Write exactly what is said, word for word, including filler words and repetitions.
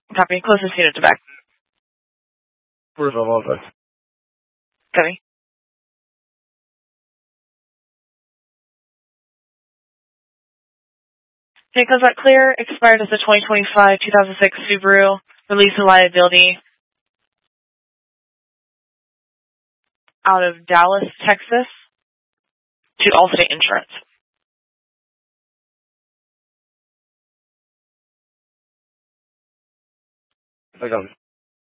Copy. Closest unit to back. Where's all of us? Copy. Vehicles are clear. Expired as the twenty twenty-five two thousand six Subaru. Release of liability out of Dallas, Texas to Allstate Insurance. I got it.